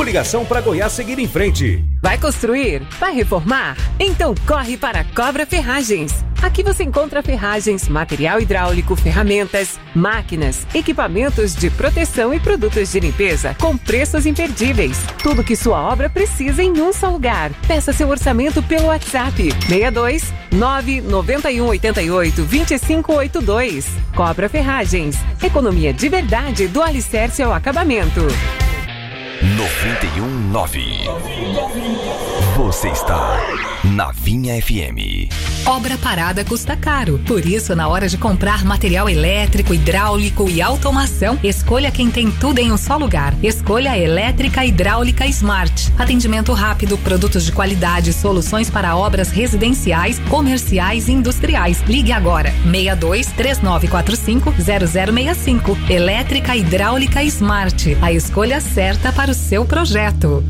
Coligação para Goiás seguir em frente. Vai construir? Vai reformar? Então corre para a Cobra Ferragens. Aqui você encontra ferragens, material hidráulico, ferramentas, máquinas, equipamentos de proteção e produtos de limpeza com preços imperdíveis. Tudo que sua obra precisa em um só lugar. Peça seu orçamento pelo WhatsApp 62 991 88 2582. Cobra Ferragens. Economia de verdade do alicerce ao acabamento. 91.9. Você está na Vinha FM. Obra parada custa caro. Por isso, na hora de comprar material elétrico, hidráulico e automação, escolha quem tem tudo em um só lugar. Escolha a Elétrica Hidráulica Smart. Atendimento rápido, produtos de qualidade, soluções para obras residenciais, comerciais e industriais. Ligue agora. 62 3945 0065. Elétrica Hidráulica Smart. A escolha certa para o seu projeto.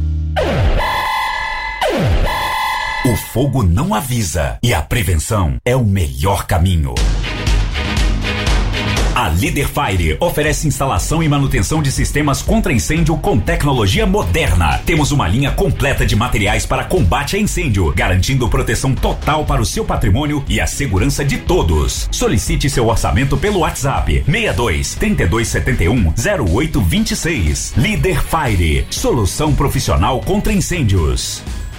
O fogo não avisa e a prevenção é o melhor caminho. A Líder Fire oferece instalação e manutenção de sistemas contra incêndio com tecnologia moderna. Temos uma linha completa de materiais para combate a incêndio, garantindo proteção total para o seu patrimônio e a segurança de todos. Solicite seu orçamento pelo WhatsApp 62 3271 0826. Líder Fire, solução profissional contra incêndios.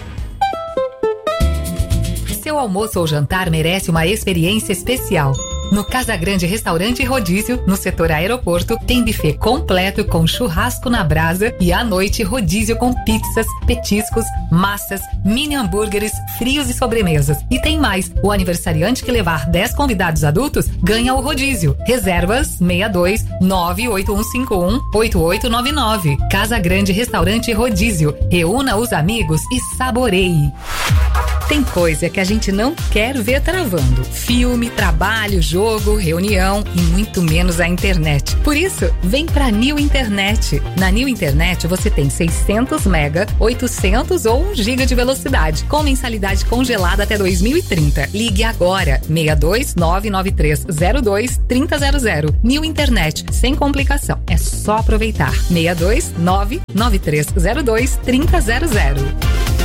Seu almoço ou jantar merece uma experiência especial. No Casa Grande Restaurante e Rodízio, no setor aeroporto, tem buffet completo com churrasco na brasa e à noite rodízio com pizzas, petiscos, massas, mini hambúrgueres, frios e sobremesas. E tem mais, o aniversariante que levar 10 convidados adultos ganha o rodízio. Reservas 62 98151 8899. Casa Grande Restaurante e Rodízio. Reúna os amigos e saboreie. Tem coisa que a gente não quer ver travando. Filme, trabalho, jogo, reunião e muito menos a internet. Por isso, vem pra New Internet. Na New Internet você tem 600 mega, 800 ou 1 giga de velocidade, com mensalidade congelada até 2030. Ligue agora, 62 99302 3000. New Internet, sem complicação. É só aproveitar. 62 99302 3000.